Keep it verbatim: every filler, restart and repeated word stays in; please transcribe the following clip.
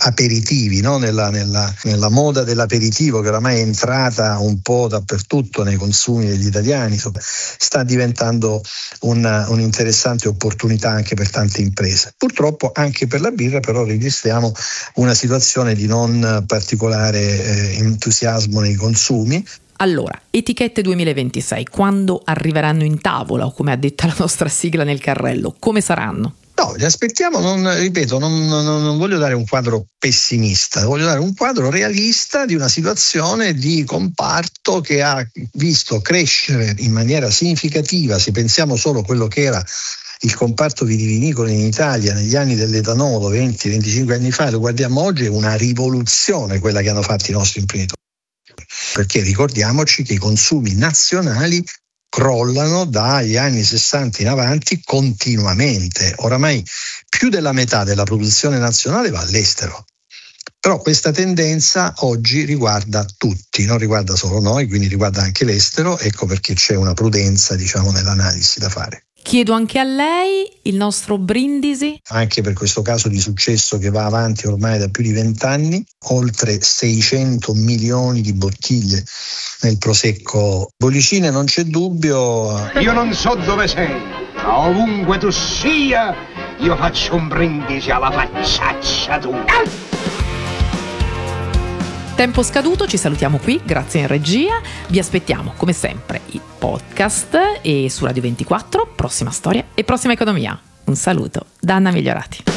aperitivi, no? nella, nella, nella moda dell'aperitivo che oramai è entrata un po' dappertutto nei consumi degli italiani, sta diventando una, un'interessante opportunità anche per tante imprese. Purtroppo anche per la birra però registriamo una situazione di non particolare eh, entusiasmo nei consumi. Allora, etichette duemilaventisei, quando arriveranno in tavola, o come ha detto la nostra sigla nel carrello, come saranno? No, li aspettiamo, non, ripeto, non, non, non voglio dare un quadro pessimista, voglio dare un quadro realista di una situazione di comparto che ha visto crescere in maniera significativa, se pensiamo solo a quello che era il comparto vitivinicolo in Italia negli anni dell'etanolo, venti venticinque anni fa, lo guardiamo oggi, è una rivoluzione quella che hanno fatto i nostri imprenditori. Perché ricordiamoci che i consumi nazionali crollano dagli anni sessanta in avanti continuamente. Oramai più della metà della produzione nazionale va all'estero. Però questa tendenza oggi riguarda tutti, non riguarda solo noi, quindi riguarda anche l'estero. Ecco perché c'è una prudenza, diciamo, nell'analisi da fare. Chiedo anche a lei il nostro brindisi. Anche per questo caso di successo che va avanti ormai da più di vent'anni, oltre seicento milioni di bottiglie nel prosecco Bollicine, non c'è dubbio. Io non so dove sei, ma ovunque tu sia, io faccio un brindisi alla facciaccia tua. Tempo scaduto, ci salutiamo qui, grazie in regia, vi aspettiamo come sempre il podcast e su Radio ventiquattro, prossima storia e prossima economia. Un saluto da Anna Migliorati.